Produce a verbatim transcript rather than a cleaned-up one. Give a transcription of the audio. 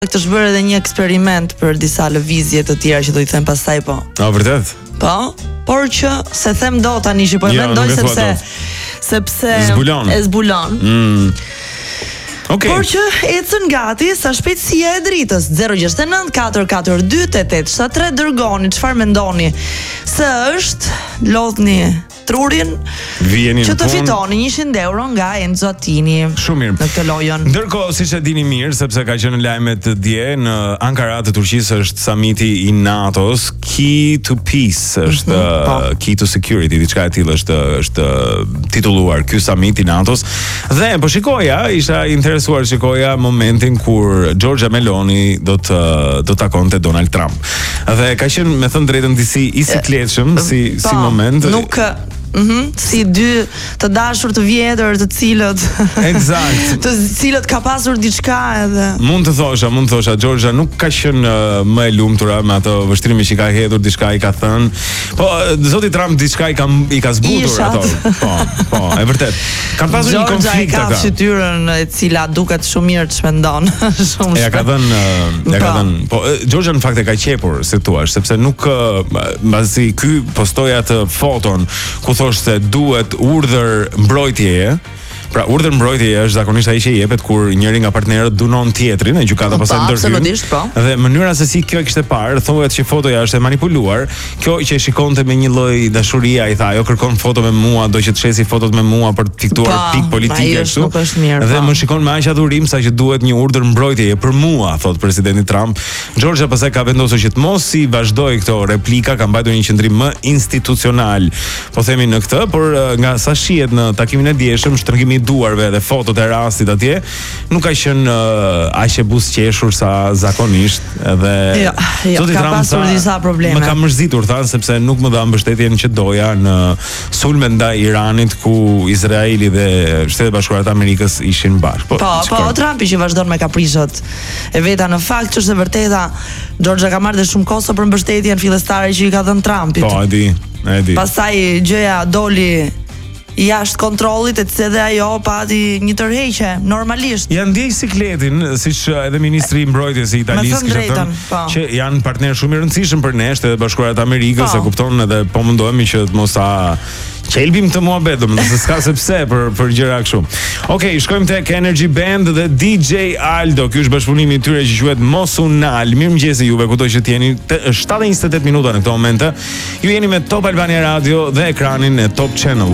Të shbërë edhe një eksperiment për disa lëvizje të tjera që do i them pastaj po. A vërtet? Po, por që se them do tani që po e Ja, mendoj nuk e thua sepse dot. sepse Zbulon. e zbulon. Mm. Okay. Por që ecën gati sa shpejtësia e dritës. zero gjasht e nëntë katër katër dy tetë tetë shtat tre dërgoni çfarë mendoni se është, lodhni trurin Vjeni që në të punë. fitoni njëqind euro nga Enzo Attini. Shumë mirë. Në këtë lojën. Ndërkohë, siç e dini mirë, sepse ka qenë në lajmet dje, në Ankara të Turqisë është samiti i NATO-s, Key to Peace, është Mhm, po. uh, Key to Security, diçka e tillë është është titulluar ky samit i NATO-s. Dhe po shikoja, isha interesuar shikoja momentin kur Giorgia Meloni do të do takonte Donald Trump. Dhe ka qenë, me thënë drejtën, disi i sikletshëm si Po, si moment. Nuk Mhm, si dy të dashur të vjetër të cilët Eksakt. të cilët ka pasur diçka edhe Mund të thosha, mund të thosha, Giorgia nuk ka qenë uh, më e lumtura me ato vështrimi që i ka hedhur, diçka i ka thënë. Po uh, zoti Trump diçka i ka i ka zbutur Ishat. ato. Po, po, e vërtet. Kanë pasur një Giorgia e konflikt ka ata. fytyrën e cila duket shumë mirë të shmendon. Shumë E ja ka shpejt. dhënë, uh, ja ka Po. dhënë. Po uh, Giorgia në fakt e ka qepur, si thua, sepse nuk uh, mbasi ky postoi atë foton ku thosh se duhet urdhër mbrojtjeje. Pra urdhër mbrojtjeje është zakonisht ai që i jepet kur njëri nga partnerët dunon tjetrin, e gjykata Po, pastaj ndërhyn. absolutisht, po. Dhe mënyra se si kjo e kishte parë, thuhet që fotoja është e manipuluar. Kjo që e shikonte me një lloj dashurie, ai tha, ajo kërkon foto me mua, do që të shesi fotot me mua për të fiktuar Po, pikë politike ai është, kështu. nuk është mirë, Dhe po. më shikon me aq adhurim sa që duhet një urdhër mbrojtjeje për mua, thot presidenti Trump. Giorgia pastaj ka vendosur që të mos si vazhdoi këto replika, ka mbajtur një qendrim më institucional, po themi në këtë, por uh, nga sa shihet në takimin e dieshëm, shtrëngimi i duarve dhe fotot e rastit atje, nuk ka qenë uh, aq e buzëqeshur sa zakonisht, edhe Jo, jo, zoti ka Trump pasur tha, disa probleme. Më ka mërzitur, tha, sepse nuk më dha mbështetjen që doja në sulme ndaj Iranit, ku Izraeli dhe Shtetet Bashkuara të Amerikës ishin bashkë. Po, po, Trumpi që vazhdon me kaprishat e veta në fakt që është e vërteta, Giorgia ka marrë dhe shumë kosto për mbështetjen fillestare që i ka dhënë Trumpit. Po, e di, e di. Pastaj gjëja doli jashtë kontrollit, e të edhe ajo pati një tërheqje normalisht. Ja ndjej sikletin, siç edhe ministri i mbrojtjes i Italisë thënë kishte drejtën, thënë po. që janë partner shumë i rëndësishëm për ne, Shtetet Bashkuara të Amerikës, Po. e kupton, edhe po mundohemi që të mos ta qelbim të muhabet, domethënë se s'ka sepse për për gjëra kështu. Okej, shkojmë tek Energy Band dhe D J Aldo. Ky është bashkëpunimi i tyre që quhet Mosunal. Mirëmëngjes juve, kudo që jeni. Është shtatë e njëzet e tetë minuta në këtë moment. Ju jeni me Top Albania Radio dhe ekranin e Top Channel.